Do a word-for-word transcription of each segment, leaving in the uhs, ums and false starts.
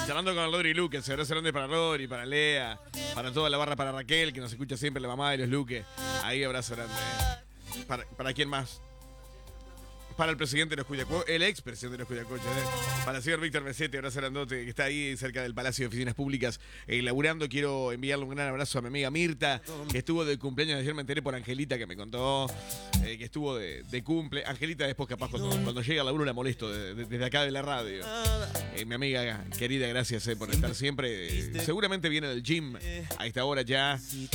Charlando con Rodri Luque, se abrazo grande para Rodri, para Lea, para toda la barra, para Raquel, que nos escucha siempre, la mamá de los Luque. Ahí abrazo grande. ¿Para, para quién más? Para el presidente de los Cuyacoches, el ex presidente de los Cuyacoches, ¿eh? Para el señor Víctor Mesete, abrazo grandote, que está ahí cerca del Palacio de Oficinas Públicas, eh, laburando. Quiero enviarle un gran abrazo a mi amiga Mirta, que estuvo de cumpleaños ayer, me enteré por Angelita, que me contó eh, que estuvo de, de cumple. Angelita después capaz cuando, cuando llega al laburo la molesto de, de, desde acá de la radio. Eh, mi amiga querida, gracias eh, por estar siempre. Eh, seguramente viene del gym a esta hora ya.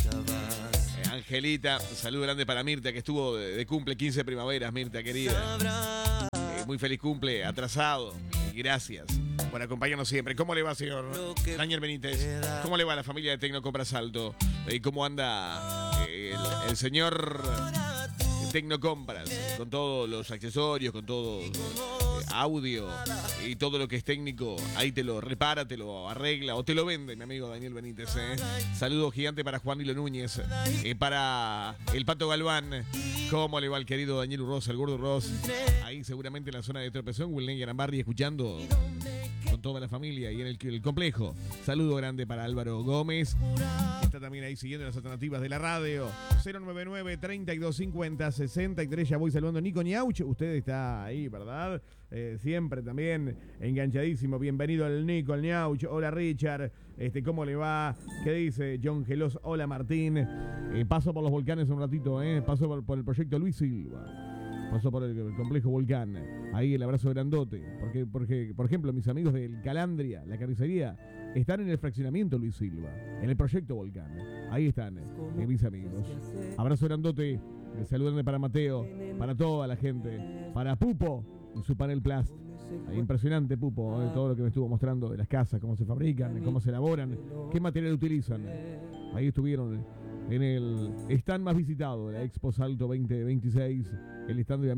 Eh, Angelita, un saludo grande para Mirta, que estuvo de, de cumple quince primaveras, Mirta querida. Eh, muy feliz cumple, atrasado. Y gracias por acompañarnos siempre. ¿Cómo le va, señor Daniel Benítez? ¿Cómo le va a la familia de Tecnocompras Salto? Eh, ¿Cómo anda eh, el, el señor Tecnocompras? Con todos los accesorios, con todo eh, audio y todo lo que es técnico. Ahí te lo repara, te lo arregla o te lo vende, mi amigo Daniel Benítez. Eh. Saludo gigante para Juan Dilo Núñez, eh, para el Pato Galván. ¿Cómo le va al querido Daniel Urroz, el gordo Urroz? Ahí seguramente en la zona de Tropezón, Willen Garambarri, escuchando con toda la familia y en el, el complejo. Saludo grande para Álvaro Gómez, que está también ahí siguiendo las alternativas de la radio. cero nueve nueve, treinta y dos cincuenta, sesenta y tres. Ya voy saludando. Nico Ñauch, usted está ahí, ¿verdad? Eh, siempre también enganchadísimo. Bienvenido al Nico, el Ñauch. Hola, Richard. Este, ¿cómo le va? ¿Qué dice John Gelos? Hola, Martín. Eh, paso por los volcanes un ratito, ¿eh? Paso por, por el proyecto Luis Silva. Pasó por el, el complejo Volcán. Ahí el abrazo grandote. Porque, porque, por ejemplo, mis amigos del Calandria, la carnicería, están en el fraccionamiento Luis Silva, en el proyecto Volcán. Ahí están, eh, mis amigos. Abrazo grandote. Saludos para Mateo, para toda la gente, para Pupo y su panel Plus. Ahí, impresionante, Pupo, eh, todo lo que me estuvo mostrando de las casas, cómo se fabrican, cómo se elaboran, qué material utilizan. Ahí estuvieron en el stand más visitado de la Expo Salto veinte veintiséis, el stand de